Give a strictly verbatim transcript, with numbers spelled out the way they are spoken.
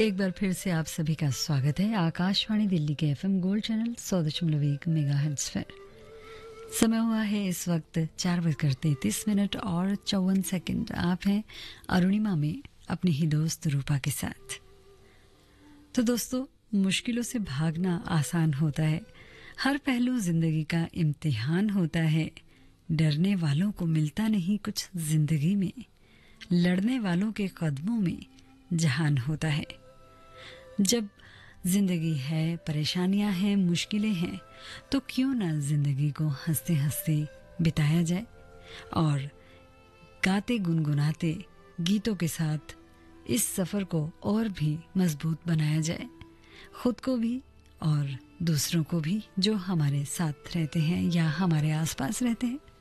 एक बार फिर से आप सभी का स्वागत है आकाशवाणी दिल्ली के एफएम गोल्ड चैनल सौ दशमलव एक मेगा हर्ट्ज पर। समय हुआ है इस वक्त चार बजकर तैंतीस मिनट और चौवन सेकंड। आप हैं अरुणिमा में अपने ही दोस्त रूपा के साथ। तो दोस्तों, मुश्किलों से भागना आसान होता है, हर पहलू जिंदगी का इम्तिहान होता है। डरने वालों को मिलता नहीं कुछ जिंदगी में, लड़ने वालों के कदमों में जहान होता है। जब जिंदगी है, परेशानियां हैं, मुश्किलें हैं, तो क्यों ना जिंदगी को हंसते हंसते बिताया जाए और गाते गुनगुनाते गीतों के साथ इस सफ़र को और भी मजबूत बनाया जाए, खुद को भी और दूसरों को भी जो हमारे साथ रहते हैं या हमारे आसपास रहते हैं।